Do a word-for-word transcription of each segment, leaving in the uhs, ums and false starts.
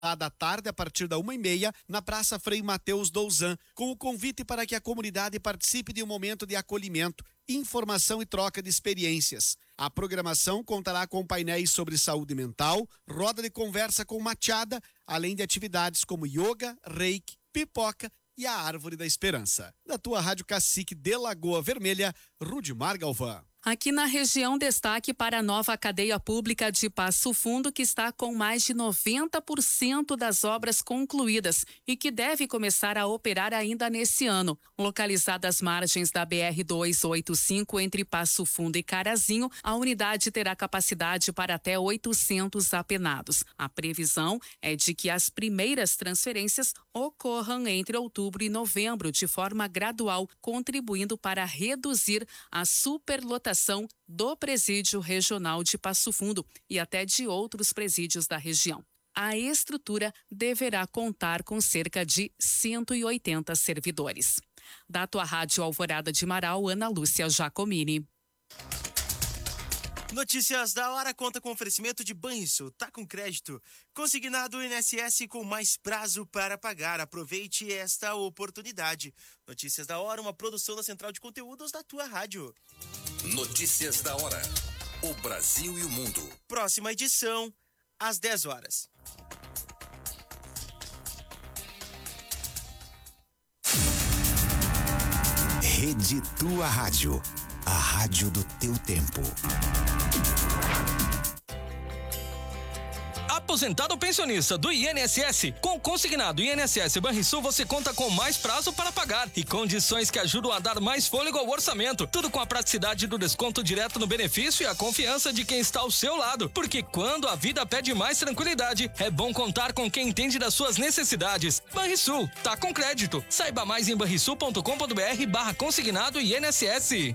da tarde a partir da uma e meia na Praça Frei Mateus Douzan, com o convite para que a comunidade participe de um momento de acolhimento, informação e troca de experiências. A programação contará com painéis sobre saúde mental, roda de conversa com machada, além de atividades como yoga, reiki, pipoca e a Árvore da Esperança. Da tua Rádio Cacique de Lagoa Vermelha, Rudimar Galvão. Aqui na região, destaque para a nova cadeia pública de Passo Fundo, que está com mais de noventa por cento das obras concluídas e que deve começar a operar ainda nesse ano. Localizada às margens da B R duzentos e oitenta e cinco entre Passo Fundo e Carazinho, a unidade terá capacidade para até oitocentos apenados. A previsão é de que as primeiras transferências ocorram entre outubro e novembro, de forma gradual, contribuindo para reduzir a superlotação do presídio regional de Passo Fundo e até de outros presídios da região. A estrutura deverá contar com cerca de cento e oitenta servidores. Da tua Rádio Alvorada de Marau, Ana Lúcia Giacomini. Notícias da hora conta com oferecimento de Banrisul, tá com crédito. Consignado I N S S com mais prazo para pagar. Aproveite esta oportunidade. Notícias da hora, uma produção da Central de Conteúdos da tua rádio. Notícias da hora. O Brasil e o mundo. Próxima edição, às dez horas. Rede Tua Rádio. A rádio do teu tempo. Aposentado ou pensionista do I N S S, com consignado I N S S Banrisul, você conta com mais prazo para pagar e condições que ajudam a dar mais fôlego ao orçamento. Tudo com a praticidade do desconto direto no benefício e a confiança de quem está ao seu lado. Porque quando a vida pede mais tranquilidade, é bom contar com quem entende das suas necessidades. Banrisul, tá com crédito. Saiba mais em banrisul ponto com ponto br barra consignado I N S S.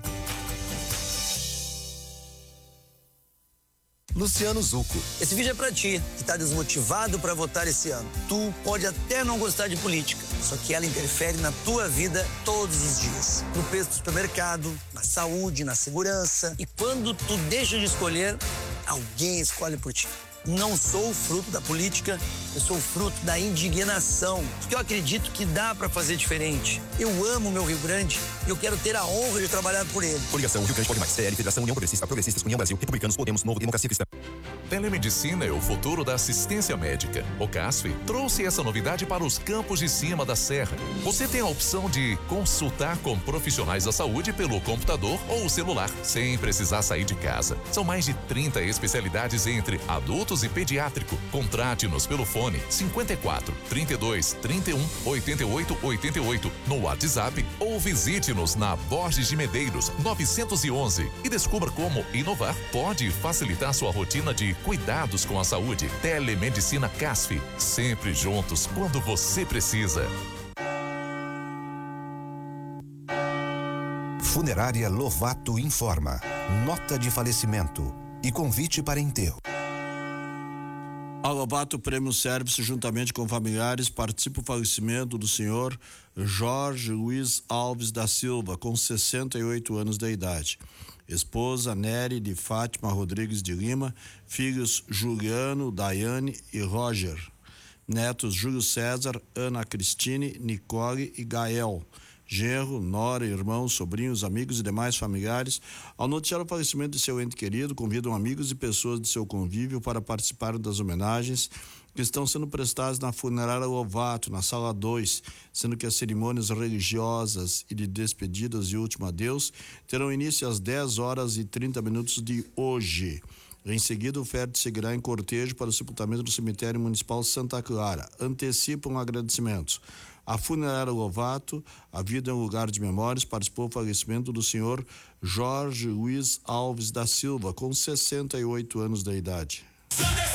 Luciano Zucco. Esse vídeo é pra ti, que tá desmotivado pra votar esse ano. Tu pode até não gostar de política, só que ela interfere na tua vida todos os dias. No preço do supermercado, na saúde, na segurança. E quando tu deixa de escolher, alguém escolhe por ti. Não sou fruto da política, eu sou fruto da indignação, porque eu acredito que dá pra fazer diferente. Eu amo meu Rio Grande e eu quero ter a honra de trabalhar por ele. Coligação Rio Grande Pode Mais, C L, Federação União Progressista, Progressistas, União Brasil, Republicanos, Podemos, Novo, Democracia Cristã. Telemedicina é o futuro da assistência médica. O CASF trouxe essa novidade para os campos de cima da serra. Você tem a opção de consultar com profissionais da saúde pelo computador ou celular, sem precisar sair de casa. São mais de trinta especialidades entre adultos e pediátrico. Contrate-nos pelo fone cinquenta e quatro, trinta e dois, trinta e um, oitenta e oito, oitenta e oito no WhatsApp ou visite-nos na Borges de Medeiros novecentos e onze e descubra como inovar pode facilitar sua rotina de cuidados com a saúde. Telemedicina CASF, sempre juntos quando você precisa. Funerária Lovato informa. Nota de falecimento e convite para enterro. A Lovato Prêmio Service, juntamente com familiares, participa do falecimento do senhor Jorge Luiz Alves da Silva, com sessenta e oito anos de idade. Esposa Nery de Fátima Rodrigues de Lima, filhos Juliano, Daiane e Roger. Netos Júlio César, Ana Cristine, Nicole e Gael. Genro, nora, irmãos, sobrinhos, amigos e demais familiares, ao noticiar o falecimento de seu ente querido, convidam amigos e pessoas de seu convívio para participar das homenagens que estão sendo prestadas na funerária Lovato, na sala dois, sendo que as cerimônias religiosas e de despedidas e último adeus terão início às dez horas e trinta minutos de hoje. Em seguida, o féretro seguirá em cortejo para o sepultamento do cemitério municipal Santa Clara. Antecipam agradecimentos. A funerária Lovato, a vida é um lugar de memórias, participou do falecimento do senhor Jorge Luiz Alves da Silva, com sessenta e oito anos de idade.